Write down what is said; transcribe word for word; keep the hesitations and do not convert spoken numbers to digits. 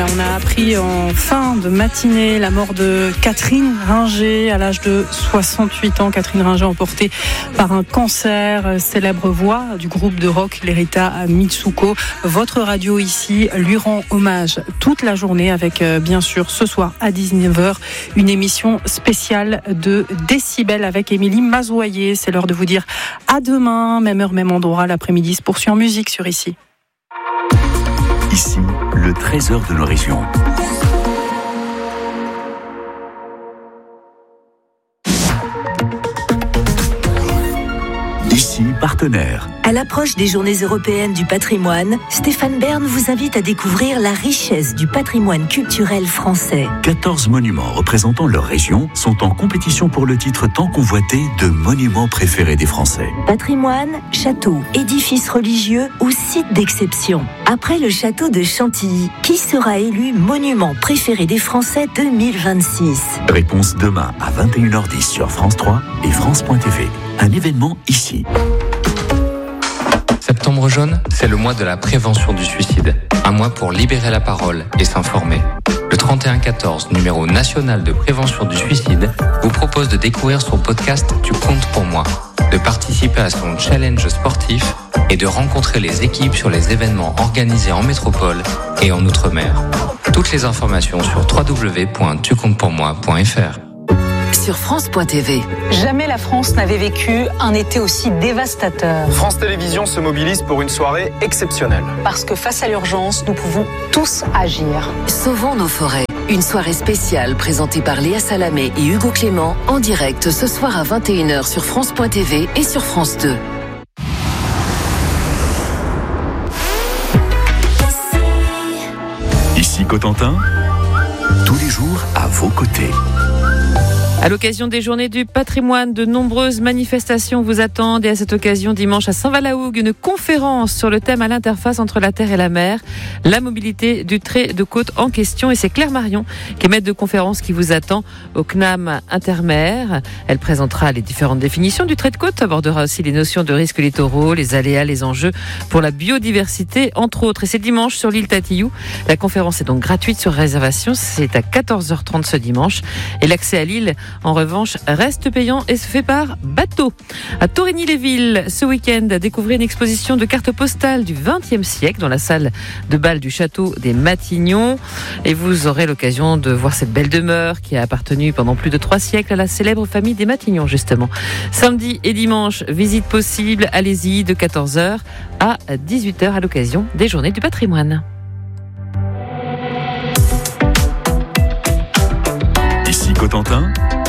Voilà, on a appris en fin de matinée la mort de Catherine Ringer à l'âge de soixante-huit ans. Catherine Ringer emportée par un cancer, célèbre voix du groupe de rock Lerita Mitsuko. Votre radio ici lui rend hommage toute la journée avec bien sûr ce soir à dix-neuf heures une émission spéciale de Décibel avec Émilie Mazoyer. C'est l'heure de vous dire à demain, même heure, même endroit. L'après-midi se poursuit en musique sur Ici. Ici, le trésor de nos régions. Ici, partenaire. À l'approche des Journées européennes du patrimoine, Stéphane Bern vous invite à découvrir la richesse du patrimoine culturel français. quatorze monuments représentant leur région sont en compétition pour le titre tant convoité de monuments préférés des Français. Patrimoine, châteaux, édifices religieux ou sites d'exception. Après le château de Chantilly, qui sera élu monument préféré des Français deux mille vingt-six? Réponse demain à vingt et une heures dix sur France trois et France point T V. Un événement ici. Septembre jaune, c'est le mois de la prévention du suicide. Un mois pour libérer la parole et s'informer. Le trente et un quatorze, numéro national de prévention du suicide, vous propose de découvrir son podcast Tu comptes pour moi, de participer à son challenge sportif et de rencontrer les équipes sur les événements organisés en métropole et en outre-mer. Toutes les informations sur w w w point tu comptes pour moi point f r. Sur France point T V. Jamais la France n'avait vécu un été aussi dévastateur. France Télévisions se mobilise pour une soirée exceptionnelle. Parce que face à l'urgence, nous pouvons tous agir. Sauvons nos forêts. Une soirée spéciale présentée par Léa Salamé et Hugo Clément en direct ce soir à vingt et une heures sur France point T V et sur France deux. Ici Cotentin, tous les jours à vos côtés. À l'occasion des Journées du patrimoine, de nombreuses manifestations vous attendent et à cette occasion, dimanche à Saint-Valahougue, une conférence sur le thème à l'interface entre la terre et la mer, la mobilité du trait de côte en question. Et c'est Claire Marion qui est maître de conférence qui vous attend au C N A M Intermer. Elle présentera les différentes définitions du trait de côte, abordera aussi les notions de risques littoraux, les aléas, les enjeux pour la biodiversité, entre autres. Et c'est dimanche sur l'île Tatillou. La conférence est donc gratuite sur réservation. C'est à quatorze heures trente ce dimanche. Et l'accès à l'île, en revanche, reste payant et se fait par bateau. À Torigny-les-Villes, ce week-end, découvrez une exposition de cartes postales du vingtième siècle dans la salle de bal du château des Matignons. Et vous aurez l'occasion de voir cette belle demeure qui a appartenu pendant plus de trois siècles à la célèbre famille des Matignons, justement. Samedi et dimanche, visite possible, allez-y, de quatorze heures à dix-huit heures à l'occasion des Journées du patrimoine. Ici Cotentin,